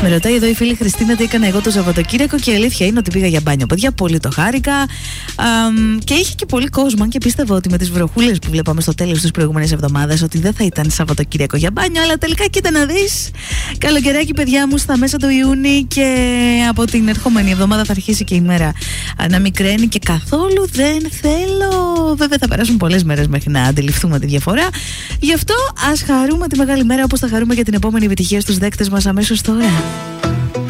Με ρωτάει εδώ η φίλη Χριστίνα τι έκανα εγώ το Σαββατοκύριακο και η αλήθεια είναι ότι πήγα για μπάνιο. Παιδιά, πολύ το χάρηκα. Και είχε και πολύ κόσμο. Και πίστευα ότι με τις βροχούλες που βλέπαμε στο τέλος της προηγούμενης εβδομάδας ότι δεν θα ήταν Σαββατοκύριακο για μπάνιο. Αλλά τελικά κοίτα να δεις. Καλοκαιράκι, παιδιά μου, στα μέσα του Ιούνιου. Και από την ερχόμενη εβδομάδα θα αρχίσει και η μέρα να μικραίνει. Και καθόλου δεν θέλω. Βέβαια, θα περάσουν πολλές μέρες μέχρι να αντιληφθούμε τη διαφορά. Γι' αυτό ας χαρούμε τη μεγάλη μέρα όπως θα χαρούμε για την επόμενη επιτυχία στους δέκτες μας αμέσως τώρα.